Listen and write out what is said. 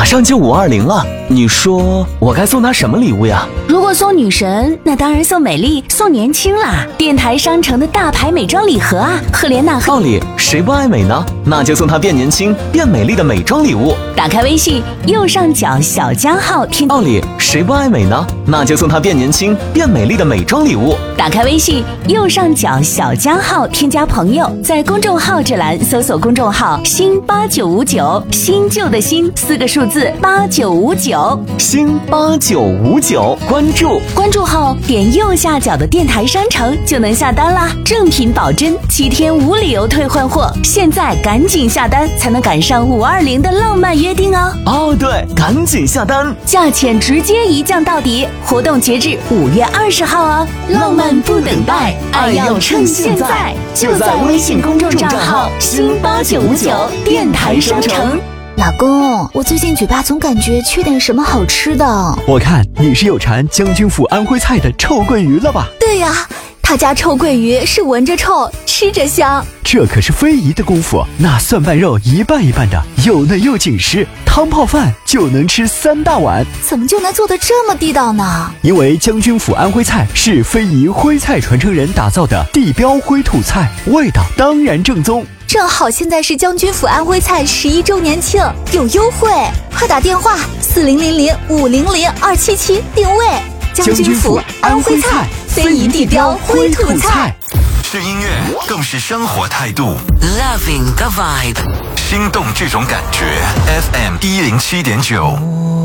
马上就520了，你说我该送她什么礼物呀？ 如果送女神，那当然送美丽，送年轻啦！电台商城的大牌美妆礼盒啊，赫莲娜道理谁不爱美呢？那就送她变年轻、变美丽的美妆礼物。 打开微信右上角小加号添道理谁不爱美呢？那就送她变年轻、变美丽的美妆礼物。 打开微信右上角小加号添加朋友，在公众号这栏搜索公众号新8959，新旧的新4个数字8959， 新8959， 关注后点右下角的电台商城就能下单啦，正品保真，7天无理由退换货，现在赶紧下单才能赶上520的浪漫约定哦。 哦对，赶紧下单， 价钱直接一降到底，活动截至5月20号哦。浪漫不等待，爱要趁现在，就在微信公众账号新8959电台商城。 老公，我最近嘴巴总感觉缺点什么好吃的。 我看你是有馋将军府安徽菜的臭鳜鱼了吧？ 对呀，他家臭鳜鱼是闻着臭，吃着香。 这可是非遗的功夫，那蒜瓣肉一半一半的，又嫩又紧实，汤泡饭就能吃3大碗。 怎么就能做得这么地道呢？ 因为将军府安徽菜是非遗徽菜传承人打造的地标徽土菜，味道当然正宗。 正好现在是将军府安徽菜11周年庆，有优惠，快打电话4000500277定位。 将军府安徽菜， 非遗地标徽土菜。 是音乐，更是生活态度。 Loving the vibe， 心动这种感觉。FM 107.9。